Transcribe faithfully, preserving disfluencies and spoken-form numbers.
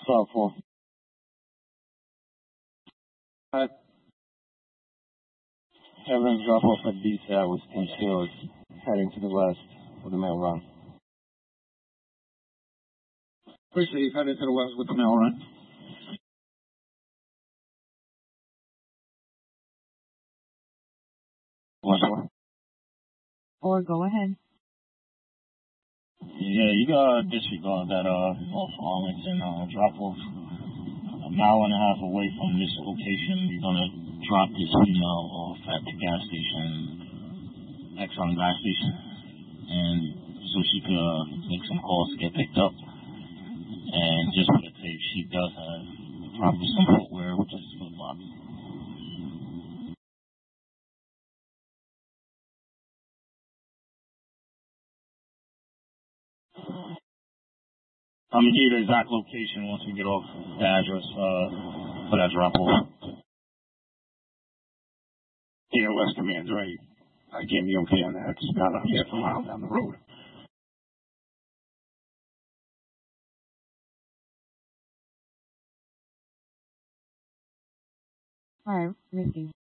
South four. Hi. Having a drop off at B side with Tim Shields heading to the west with the mail run. Appreciate you heading to the west with the mail run. One more. Or go ahead. Yeah, you gotta disregard that uh off Arlington uh drop off. A mile and a half away from this location, you're gonna drop this female off at the gas station, Exxon gas station, and so she could uh, make some calls to get picked up. And just for the tape, she does have probably some footwear, which is flip flops. I'm gonna give you the exact location once we get off the address uh, for that drop off. Yeah, West Command's right. I gave me okay on that. It's about a half a mile down the road. All right, Ricky.